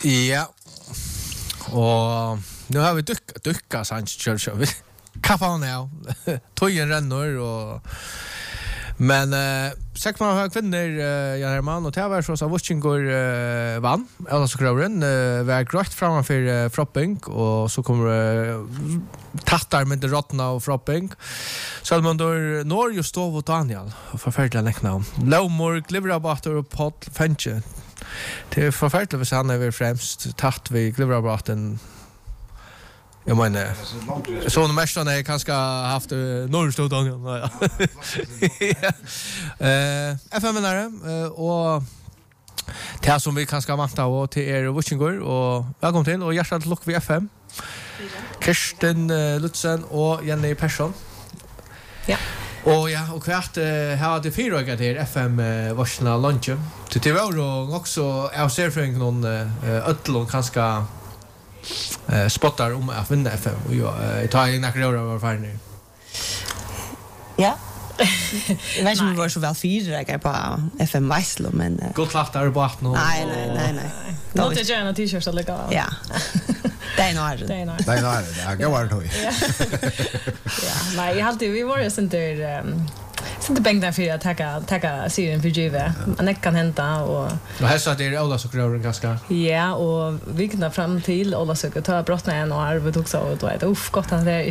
Ja. Och nu har vi dyka Sanchez Church. Kaffan now. Tojen rennor och men sex man har kvinnor Jan Herman och det var så Washington vann. Eller så kroren var grått framför Fropping och så kommer tattar med det rottna och Fropping. Så man då når ju stov och Daniel och förfärliga läckna. Lowmore Glivrabator och Pot Fenche. Det är förfärligt för han är väl främst tatt vid Glivrabaten. Jag menar så mest han är kanske haft norrstad Daniel. Ja. FM och det som vi kanske vanta och till er Washington och välkommen till och hjärtligt lock vid FM. Kirsten Lutzen och Jenny Persson. Ja. Och ja, och kvart har det fyra till FM Washington lunch. Det var också jag ser för någon ödlon kanske spottar om att vinna FM och jag tar in några år var färdig. Ja. Jag vet inte om det var så väl fyra på FM Weisslo men Gott lattar på att Nej. Låt det gärna t-shirts eller gå. Ja. Det är nog. Det går vart höj. Ja, nej, jag alltid vi var ju inte bänkta för att tacka serien för Juve. Man kan hämta och här så att det är alla så grören ganska. Ja, och vi kunde fram till alla så ta brottna en och arvet också och då är det gott att det